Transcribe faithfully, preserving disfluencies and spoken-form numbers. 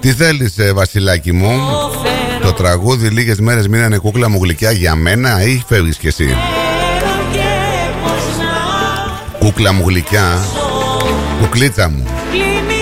Τι θέλεις, ε, Βασιλάκι μου? Το τραγούδι λίγες μέρες μείνανε κούκλα μου γλυκιά για μένα ή φεύγεις κι εσύ? Κούκλα μου γλυκιά, κουκλίτσα μου.